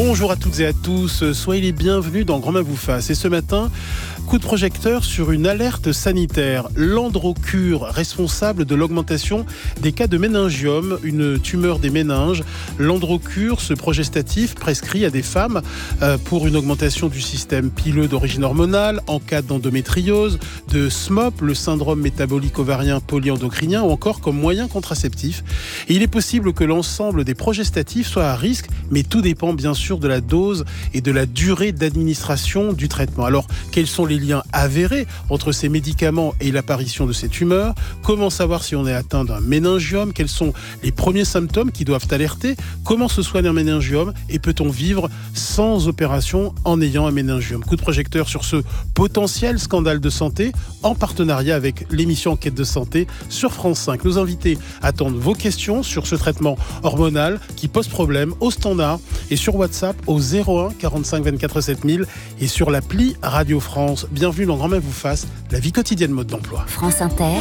Bonjour à toutes et à tous, soyez les bienvenus dans Grand Main vous fasse. Et ce matin, coup de projecteur sur une alerte sanitaire. L'androcure, responsable de l'augmentation des cas de méningiome, une tumeur des méninges. L'androcure, ce progestatif prescrit à des femmes pour une augmentation du système pileux d'origine hormonale, en cas d'endométriose, de SMOP, le syndrome métabolique ovarien polyendocrinien, ou encore comme moyen contraceptif. Et il est possible que l'ensemble des progestatifs soient à risque, mais tout dépend bien sûr de la dose et de la durée d'administration du traitement. Alors, quels sont les liens avérés entre ces médicaments et l'apparition de ces tumeurs? Comment savoir si on est atteint d'un méningiome? Quels sont les premiers symptômes qui doivent alerter? Comment se soigne un méningiome? Et peut-on vivre sans opération en ayant un méningiome? Coup de projecteur sur ce potentiel scandale de santé en partenariat avec l'émission Enquête de santé sur France 5. Nos invités attendent vos questions sur ce traitement hormonal qui pose problème au standard et sur WhatsApp au 01 45 24 7000 et sur l'appli Radio France. Bienvenue dans Grand Main vous fasse, la vie quotidienne mode d'emploi. France Inter.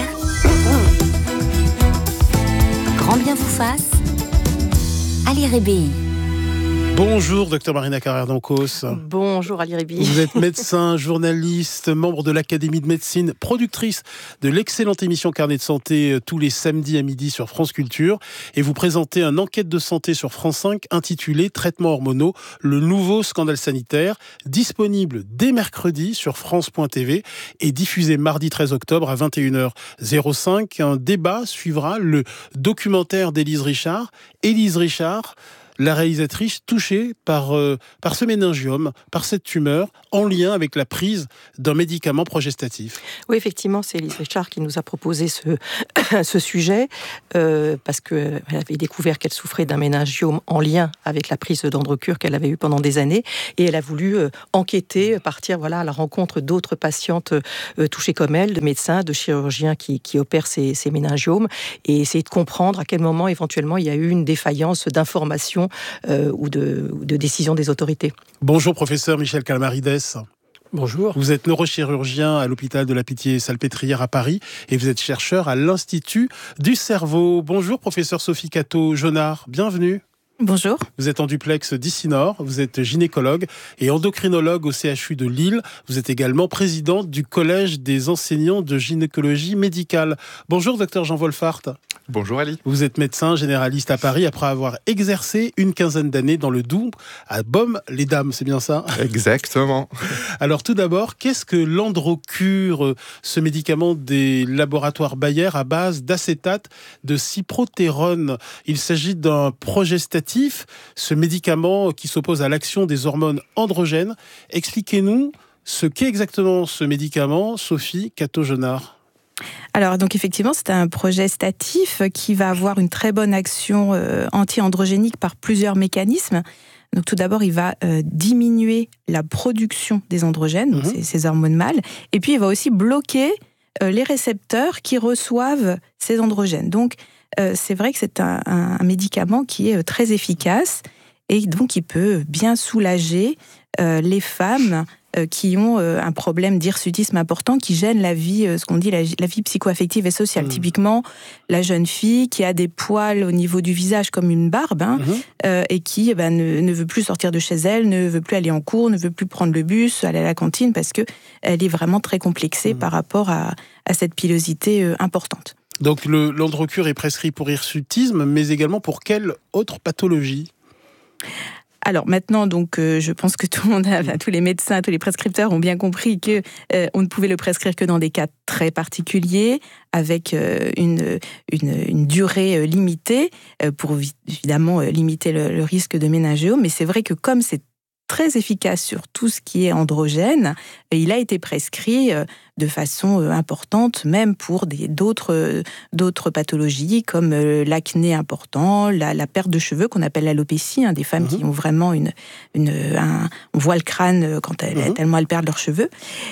Grand bien vous fasse. Ali Rébéi. Bonjour, docteur Marina Carrère-Dancos. Bonjour, Ali Rébéi. Vous êtes médecin, journaliste, membre de l'Académie de médecine, productrice de l'excellente émission Carnet de santé tous les samedis à midi sur France Culture. Et vous présentez une enquête de santé sur France 5 intitulée Traitements hormonaux, le nouveau scandale sanitaire, disponible dès mercredi sur France.tv et diffusé mardi 13 octobre à 21h05. Un débat suivra le documentaire d'Élise Richard. Élise Richard, la réalisatrice touchée par ce méningiome, par cette tumeur, en lien avec la prise d'un médicament progestatif. Oui, effectivement, c'est Élise Richard qui nous a proposé ce sujet, parce qu'elle avait découvert qu'elle souffrait d'un méningiome en lien avec la prise d'androcure qu'elle avait eue pendant des années, et elle a voulu enquêter, partir à la rencontre d'autres patientes touchées comme elle, de médecins, de chirurgiens qui opèrent ces méningiomes, et essayer de comprendre à quel moment éventuellement il y a eu une défaillance d'information ou de décision des autorités. Bonjour professeur Michel Calmarides. Bonjour. Vous êtes neurochirurgien à l'hôpital de la Pitié-Salpêtrière à Paris et vous êtes chercheur à l'Institut du cerveau. Bonjour professeur Sophie Cato-Jonard, bienvenue. Bonjour. Vous êtes en duplex d'ici Nord, vous êtes gynécologue et endocrinologue au CHU de Lille. Vous êtes également présidente du Collège des enseignants de gynécologie médicale. Bonjour docteur Jean Wolfart. Bonjour Ali. Vous êtes médecin généraliste à Paris après avoir exercé une quinzaine d'années dans le Doubs à Baume-les-Dames, c'est bien ça? Exactement. Alors tout d'abord, qu'est-ce que l'androcure, ce médicament des laboratoires Bayer à base d'acétate de cyprotérone? Il s'agit d'un progestatif, ce médicament qui s'oppose à l'action des hormones androgènes. Expliquez-nous ce qu'est exactement ce médicament, Sophie Cato-Jonard. Alors, donc effectivement, c'est un progestatif qui va avoir une très bonne action anti-androgénique par plusieurs mécanismes. Donc tout d'abord, il va diminuer la production des androgènes, donc ces hormones mâles, et puis il va aussi bloquer les récepteurs qui reçoivent ces androgènes. Donc c'est vrai que c'est un médicament qui est très efficace et donc qui peut bien soulager les femmes qui ont un problème d'hirsutisme important qui gêne la vie, ce qu'on dit la vie psycho-affective et sociale. Typiquement, la jeune fille qui a des poils au niveau du visage comme une barbe, et qui ne veut plus sortir de chez elle, ne veut plus aller en cours, ne veut plus prendre le bus, aller à la cantine, parce qu'elle est vraiment très complexée par rapport à cette pilosité importante. Donc l'androcure est prescrit pour hirsutisme, mais également pour quelle autre pathologie ? Alors maintenant, donc, je pense que tout le monde, tous les médecins, tous les prescripteurs ont bien compris que on ne pouvait le prescrire que dans des cas très particuliers, avec une durée limitée, pour évidemment limiter le risque de méningiome. Mais c'est vrai que comme c'est très efficace sur tout ce qui est androgène, il a été prescrit de façon importante, même pour d'autres pathologies comme l'acné important, la perte de cheveux qu'on appelle l'alopécie, des femmes qui ont vraiment on voit le crâne quand tellement elles perdent leurs cheveux.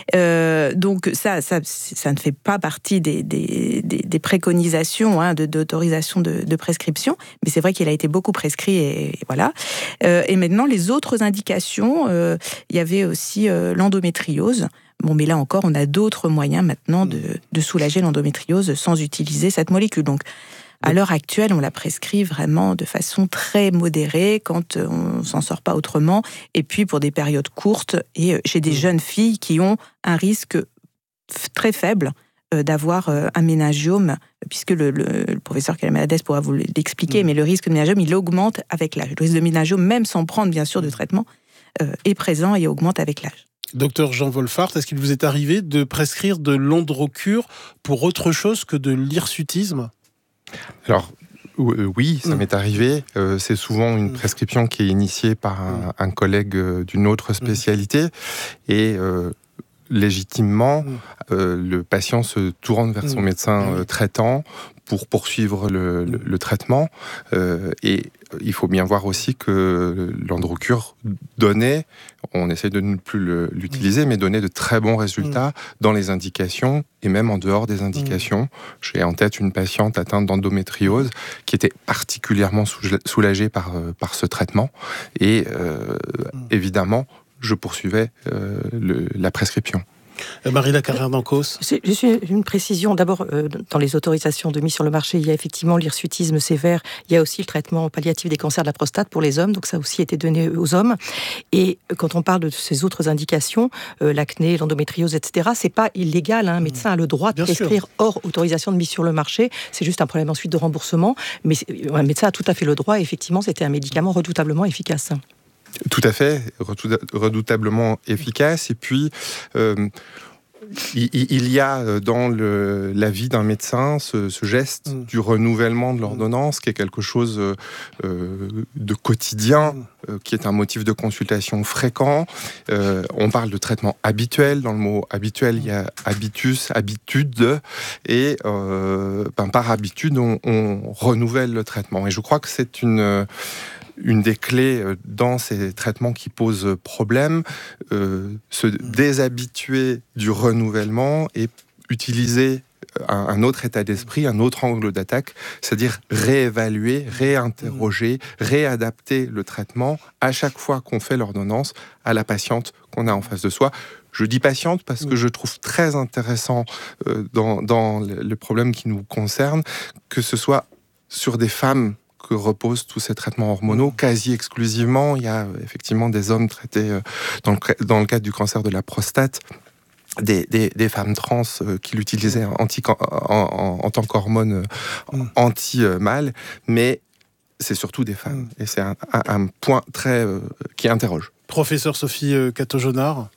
Donc ça ne fait pas partie des préconisations d'autorisation de prescription, mais c'est vrai qu'il a été beaucoup prescrit et voilà. Et maintenant les autres indications, il y avait aussi l'endométriose. Bon, mais là encore, on a d'autres moyens maintenant de soulager l'endométriose sans utiliser cette molécule. Donc, À l'heure actuelle, on la prescrit vraiment de façon très modérée quand on s'en sort pas autrement, et puis pour des périodes courtes, et chez des jeunes filles qui ont un risque très faible d'avoir un méningiome, puisque le professeur Calmades pourra vous l'expliquer, mais le risque de méningiome, il augmente avec l'âge. Le risque de méningiome, même sans prendre bien sûr de traitement, est présent et augmente avec l'âge. Docteur Jean Wolfart, est-ce qu'il vous est arrivé de prescrire de l'androcure pour autre chose que de l'hirsutisme ? Alors, oui, ça m'est arrivé. C'est souvent une prescription qui est initiée par un collègue d'une autre spécialité. Et légitimement, le patient se tourne vers son médecin traitant pour poursuivre le traitement. Et il faut bien voir aussi que l'androcure donnait, on essaie de ne plus l'utiliser, mais donnait de très bons résultats dans les indications et même en dehors des indications. J'ai en tête une patiente atteinte d'endométriose qui était particulièrement soulagée par ce traitement. Et évidemment, je poursuivais la prescription. Marie-La Carrère-Dancos. Juste une précision. D'abord, dans les autorisations de mise sur le marché, il y a effectivement l'hirsutisme sévère. Il y a aussi le traitement palliatif des cancers de la prostate pour les hommes. Donc ça a aussi été donné aux hommes. Et quand on parle de ces autres indications, l'acné, l'endométriose, etc., c'est pas illégal. Un médecin a le droit de prescrire hors autorisation de mise sur le marché. C'est juste un problème ensuite de remboursement. Mais un médecin a tout à fait le droit. Et effectivement, c'était un médicament redoutablement efficace. Tout à fait, redoutablement efficace. Et puis, il y a dans la vie d'un médecin ce geste du renouvellement de l'ordonnance, qui est quelque chose de quotidien, qui est un motif de consultation fréquent. On parle de traitement habituel. Dans le mot habituel, il y a habitus, habitude. Et par habitude, on renouvelle le traitement. Et je crois que c'est une des clés dans ces traitements qui posent problème, se déshabituer du renouvellement et utiliser un autre état d'esprit, un autre angle d'attaque, c'est-à-dire réévaluer, réinterroger, réadapter le traitement à chaque fois qu'on fait l'ordonnance à la patiente qu'on a en face de soi. Je dis patiente parce que je trouve très intéressant dans le problème qui nous concerne, que ce soit sur des femmes que reposent tous ces traitements hormonaux, quasi exclusivement. Il y a effectivement des hommes traités dans le cadre du cancer de la prostate, des femmes trans qui l'utilisaient en tant qu'hormone anti-mâle, mais c'est surtout des femmes. Et c'est un point très qui interroge. Professeur Sophie Cateau-Jonard,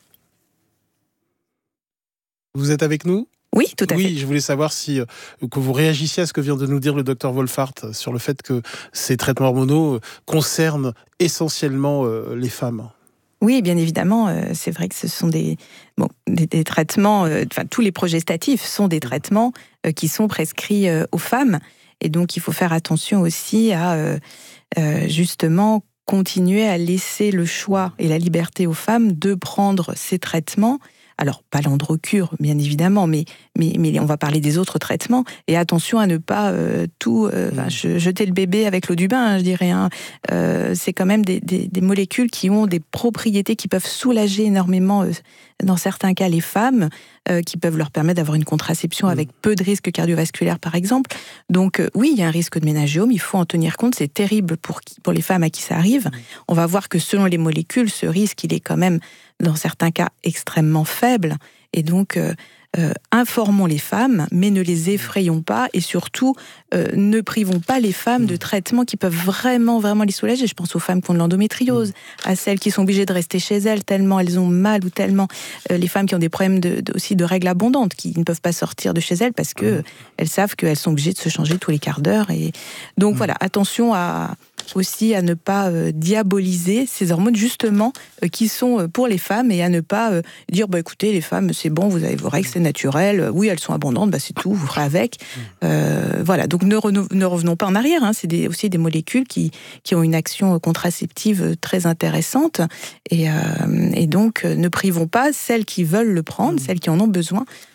vous êtes avec nous ? Oui, tout à fait. Oui, je voulais savoir que vous réagissiez à ce que vient de nous dire le docteur Wolfart sur le fait que ces traitements hormonaux concernent essentiellement les femmes. Oui, bien évidemment, c'est vrai que ce sont des traitements, tous les progestatifs sont des traitements qui sont prescrits aux femmes. Et donc, il faut faire attention aussi à, justement, continuer à laisser le choix et la liberté aux femmes de prendre ces traitements. Alors, pas l'androcure, bien évidemment, mais on va parler des autres traitements. Et attention à ne pas jeter le bébé avec l'eau du bain, je dirais. C'est quand même des molécules qui ont des propriétés qui peuvent soulager énormément, dans certains cas, les femmes, qui peuvent leur permettre d'avoir une contraception avec peu de risques cardiovasculaires, par exemple. Donc, oui, il y a un risque de méningiome, il faut en tenir compte. C'est terrible pour les femmes à qui ça arrive. On va voir que selon les molécules, ce risque, il est quand même, dans certains cas, extrêmement faible. Et donc, informons les femmes, mais ne les effrayons pas. Et surtout, ne privons pas les femmes de traitements qui peuvent vraiment, vraiment les soulager. Je pense aux femmes qui ont de l'endométriose, à celles qui sont obligées de rester chez elles tellement elles ont mal, ou tellement les femmes qui ont des problèmes aussi de règles abondantes, qui ne peuvent pas sortir de chez elles parce que elles savent qu'elles sont obligées de se changer tous les quarts d'heure. Et donc voilà, attention aussi à ne pas diaboliser ces hormones justement qui sont pour les femmes, et à ne pas dire écoutez, les femmes c'est bon, vous avez vos règles, c'est naturel, oui elles sont abondantes, c'est tout, vous ferez avec. Voilà, donc ne revenons pas en arrière, c'est aussi des molécules qui ont une action contraceptive très intéressante, et donc ne privons pas celles qui veulent le prendre, celles qui en ont besoin,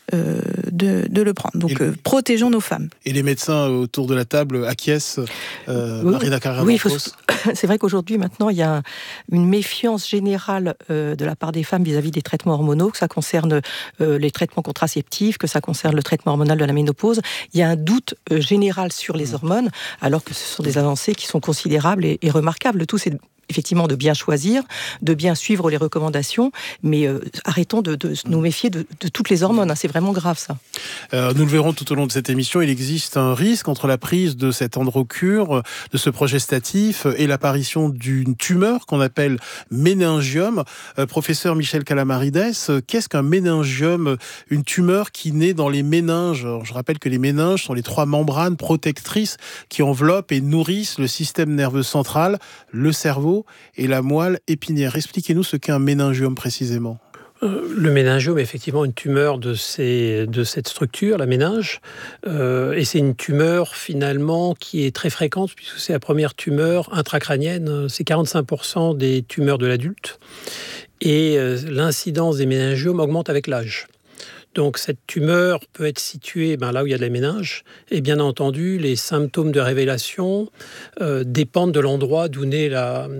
de le prendre. Donc, protégeons nos femmes. Et les médecins autour de la table acquiescent, Marina Carrera. Oui, c'est vrai qu'aujourd'hui, maintenant, il y a une méfiance générale de la part des femmes vis-à-vis des traitements hormonaux, que ça concerne les traitements contraceptifs, que ça concerne le traitement hormonal de la ménopause. Il y a un doute général sur les hormones, alors que ce sont des avancées qui sont considérables et remarquables. Le tout, c'est effectivement de bien choisir, de bien suivre les recommandations, mais arrêtons de nous méfier de toutes les hormones. C'est vraiment grave, ça. Nous le verrons tout au long de cette émission. Il existe un risque entre la prise de cette androcure, de ce progestatif, et l'apparition d'une tumeur qu'on appelle méningiome. Professeur Michel Calamarides, qu'est-ce qu'un méningiome? Une tumeur qui naît dans les méninges. Alors, je rappelle que les méninges sont les 3 membranes protectrices qui enveloppent et nourrissent le système nerveux central, le cerveau et la moelle épinière. Expliquez-nous ce qu'est un méningiome précisément. Le méningiome est effectivement une tumeur de cette structure, la méninge, et c'est une tumeur finalement qui est très fréquente puisque c'est la première tumeur intracrânienne, c'est 45% des tumeurs de l'adulte, et l'incidence des méningiomes augmente avec l'âge. Donc cette tumeur peut être située là où il y a de la méninge, et bien entendu les symptômes de révélation dépendent de l'endroit d'où naît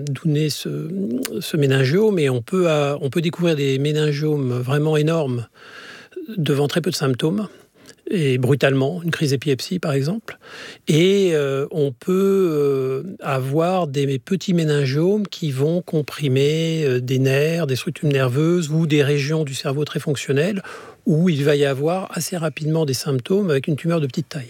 ce méningiome, et on peut découvrir des méningiomes vraiment énormes devant très peu de symptômes, et brutalement, une crise d'épilepsie par exemple, et on peut avoir des petits méningiomes qui vont comprimer des nerfs, des structures nerveuses ou des régions du cerveau très fonctionnelles, où il va y avoir assez rapidement des symptômes avec une tumeur de petite taille.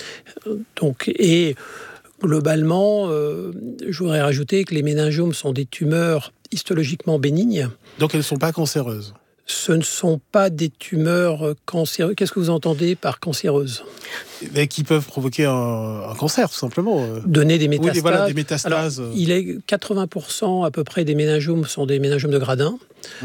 Et globalement, je voudrais rajouter que les méningiomes sont des tumeurs histologiquement bénignes. Donc elles ne sont pas cancéreuses? Ce ne sont pas des tumeurs cancéreuses. Qu'est-ce que vous entendez par cancéreuse? Mais qui peuvent provoquer un cancer, tout simplement. Donner des métastases. Oui, voilà, des métastases. Alors, 80% à peu près des méningiomes sont des méningiomes de grade 1.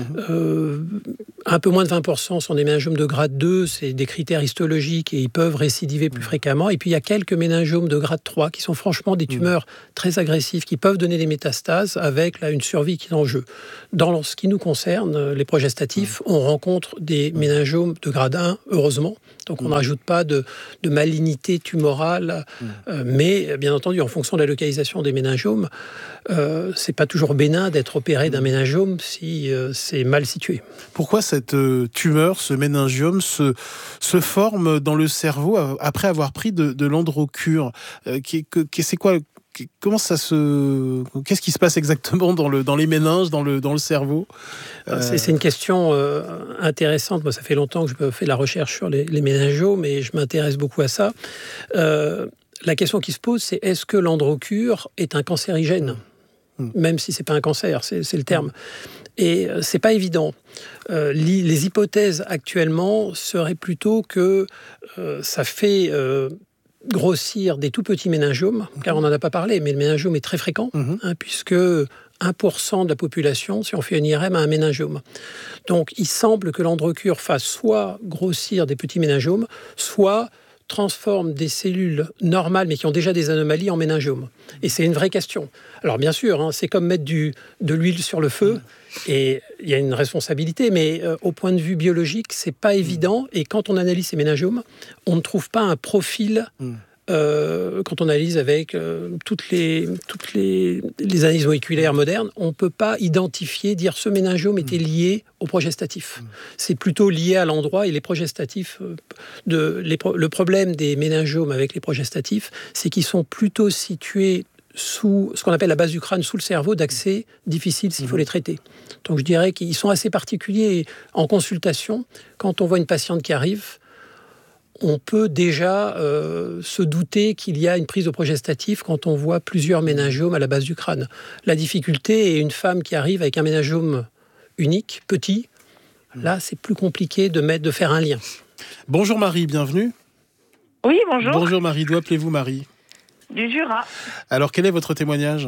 Un peu moins de 20% sont des méningiomes de grade 2, c'est des critères histologiques et ils peuvent récidiver plus fréquemment. Et puis il y a quelques méningiomes de grade 3 qui sont franchement des tumeurs très agressives qui peuvent donner des métastases avec une survie qui est en jeu. Dans ce qui nous concerne, les progestatifs, on rencontre des méningiomes de grade 1, heureusement. Donc on ne rajoute pas de malignité tumorale, mais bien entendu, en fonction de la localisation des méningiomes, c'est pas toujours bénin d'être opéré d'un méningiome si c'est mal situé. Pourquoi cette tumeur, ce méningiome, se forme dans le cerveau après avoir pris de l'androcure? C'est quoi? Qu'est-ce qui se passe exactement dans les méninges, dans le cerveau? C'est une question intéressante. Moi, ça fait longtemps que je fais de la recherche sur les méningiomes et je m'intéresse beaucoup à ça. La question qui se pose, c'est est-ce que l'androcure est un cancérigène? Même si c'est pas un cancer, c'est le terme. Et c'est pas évident. Les hypothèses actuellement seraient plutôt que ça fait grossir des tout petits méningiomes, car on n'en a pas parlé, mais le méningiome est très fréquent, puisque 1% de la population, si on fait une IRM, a un méningiome. Donc il semble que l'androcure fasse soit grossir des petits méningiomes, soit transforme des cellules normales, mais qui ont déjà des anomalies, en méningiome. Et c'est une vraie question. Alors bien sûr, c'est comme mettre de l'huile sur le feu, et il y a une responsabilité, mais au point de vue biologique, c'est pas évident. Et quand on analyse ces méningiomes, on ne trouve pas un profil. Quand on analyse avec toutes les analyses moléculaires modernes, on ne peut pas identifier, dire ce méningiome était lié au progestatif. C'est plutôt lié à l'endroit, et les progestatifs, le problème des méningiomes avec les progestatifs, c'est qu'ils sont plutôt situés sous ce qu'on appelle la base du crâne, sous le cerveau, d'accès difficile s'il faut les traiter. Donc je dirais qu'ils sont assez particuliers. En consultation, quand on voit une patiente qui arrive, on peut déjà se douter qu'il y a une prise de progestatif quand on voit plusieurs méningiomes à la base du crâne. La difficulté est une femme qui arrive avec un méningiome unique, petit. Là, c'est plus compliqué de faire un lien. Bonjour Marie, bienvenue. Oui, bonjour. Bonjour Marie, d'où appelez-vous Marie? Du Jura. Alors, quel est votre témoignage?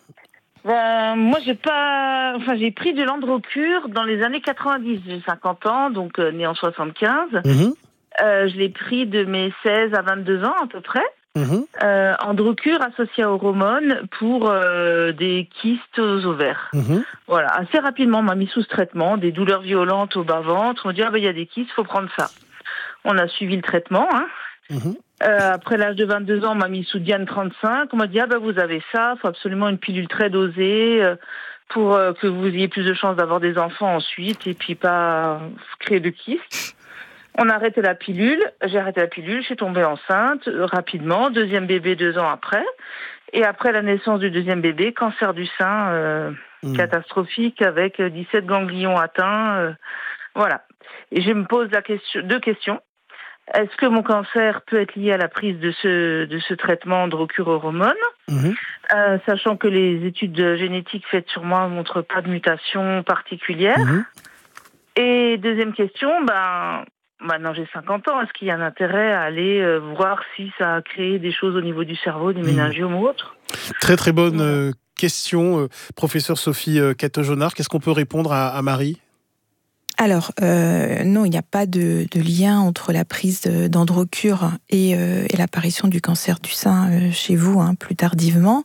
Moi, j'ai pris de l'androcure dans les années 90. J'ai 50 ans, donc né en 75. Je l'ai pris de mes 16 à 22 ans à peu près. Androcure associé aux hormones pour des kystes aux ovaires. Voilà, assez rapidement, on m'a mis sous ce traitement, des douleurs violentes au bas-ventre. On m'a dit, il y a des kystes, il faut prendre ça. On a suivi le traitement. Après l'âge de 22 ans, on m'a mis sous Diane 35. On m'a dit vous avez ça, il faut absolument une pilule très dosée pour que vous ayez plus de chances d'avoir des enfants ensuite et puis pas créer de kystes. On a arrêté la pilule, j'ai arrêté la pilule, je suis tombée enceinte rapidement, deuxième bébé 2 ans après. Et après la naissance du deuxième bébé, cancer du sein catastrophique avec 17 ganglions atteints. Voilà. Et je me pose deux questions. Est-ce que mon cancer peut être lié à la prise de ce traitement Androcur-Hormone, sachant que les études génétiques faites sur moi ne montrent pas de mutation particulière. Et deuxième question, maintenant j'ai 50 ans, est-ce qu'il y a un intérêt à aller voir si ça a créé des choses au niveau du cerveau, des méningiomes ou autre? Très très bonne question, professeur Sophie Cateau-Jonard. Qu'est-ce qu'on peut répondre à Marie ? Alors, non, il n'y a pas de lien entre la prise d'Androcur et l'apparition du cancer du sein chez vous, plus tardivement.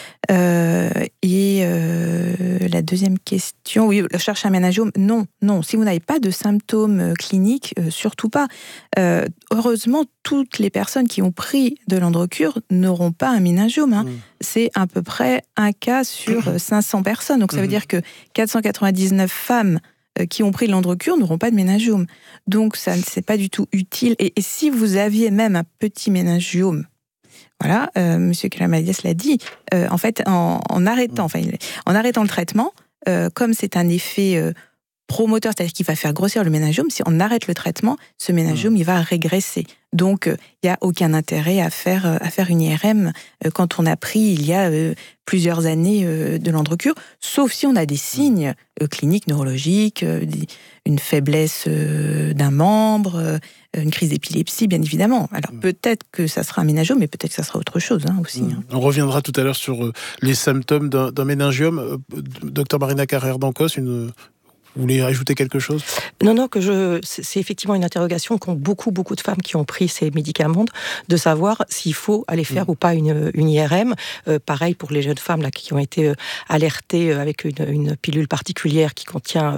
Et la deuxième question, oui, cherche un méningiome, non. Si vous n'avez pas de symptômes cliniques, surtout pas. Heureusement, toutes les personnes qui ont pris de l'Androcur n'auront pas un méningiome. C'est à peu près un cas sur 500 personnes. Donc ça veut dire que 499 femmes qui ont pris l'Androcur n'auront pas de méningiome. Donc ça c'est pas du tout utile. Et si vous aviez même un petit méningiome, voilà, Monsieur Kalamadiès l'a dit, en fait, en arrêtant le traitement, comme c'est un effet promoteur, c'est-à-dire qu'il va faire grossir le méningiome, si on arrête le traitement, ce méningiome, il va régresser. Donc, il n'y a aucun intérêt à faire une IRM quand on a pris, il y a plusieurs années de l'Androcur, sauf si on a des signes cliniques, neurologiques, une faiblesse d'un membre, une crise d'épilepsie, bien évidemment. Alors, peut-être que ça sera un méningiome, mais peut-être que ça sera autre chose aussi. On reviendra tout à l'heure sur les symptômes d'un méningiome. Docteur Marina Carrère-Dancos, vous voulez rajouter quelque chose ? Non, c'est effectivement une interrogation qu'ont beaucoup de femmes qui ont pris ces médicaments, de savoir s'il faut aller faire ou pas une IRM. Pareil pour les jeunes femmes là, qui ont été alertées avec une pilule particulière qui contient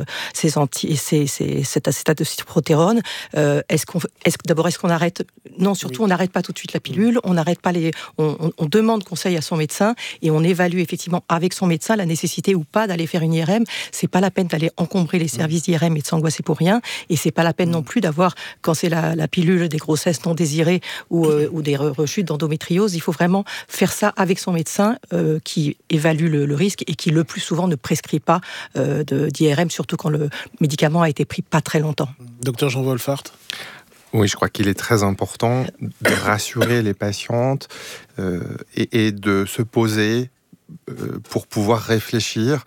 cet acétate de cyproterone. Est-ce qu'on arrête ? Non, surtout on n'arrête pas tout de suite la pilule, on n'arrête pas on demande conseil à son médecin et on évalue effectivement avec son médecin la nécessité ou pas d'aller faire une IRM. C'est pas la peine d'aller encombrer les services d'IRM et de s'angoisser pour rien, et c'est pas la peine non plus d'avoir, quand c'est la pilule des grossesses non désirées ou des rechutes d'endométriose, il faut vraiment faire ça avec son médecin qui évalue le risque et qui le plus souvent ne prescrit pas d'IRM, surtout quand le médicament a été pris pas très longtemps. Docteur Jean Wolfart. Oui, je crois qu'il est très important de rassurer les patientes et de se poser pour pouvoir réfléchir,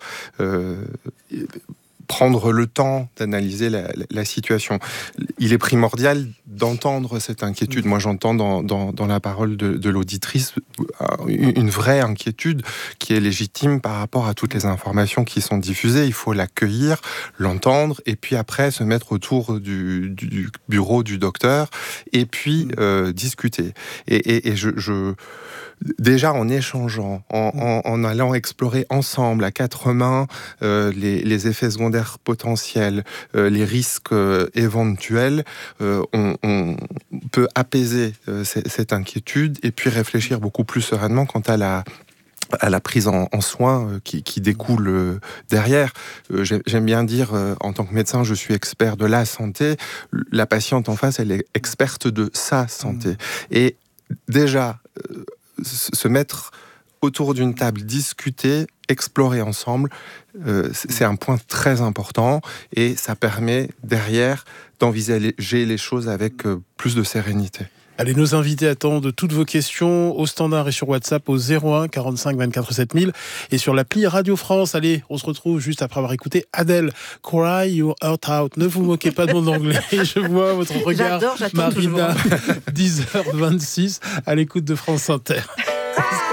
prendre le temps d'analyser la situation. Il est primordial d'entendre cette inquiétude. Moi, j'entends dans la parole de l'auditrice une vraie inquiétude qui est légitime par rapport à toutes les informations qui sont diffusées. Il faut l'accueillir, l'entendre, et puis après se mettre autour du bureau du docteur, et puis discuter. Et déjà, en échangeant, en allant explorer ensemble, à quatre mains, les effets secondaires potentiels, les risques éventuels, on peut apaiser cette inquiétude et puis réfléchir beaucoup plus sereinement quant à la prise en soins qui découle derrière. J'aime bien dire, en tant que médecin, je suis expert de la santé. La patiente en face, elle est experte de sa santé. Et déjà, se mettre autour d'une table, discuter, explorer ensemble, c'est un point très important et ça permet derrière d'envisager les choses avec plus de sérénité. Allez, nos invités attendent toutes vos questions au standard et sur WhatsApp au 01 45 24 7000 et sur l'appli Radio France. Allez, on se retrouve juste après avoir écouté Adele, Cry Your Heart Out. Ne vous moquez pas de mon anglais, je vois votre regard, j'attends Marina, 10h26 à l'écoute de France Inter.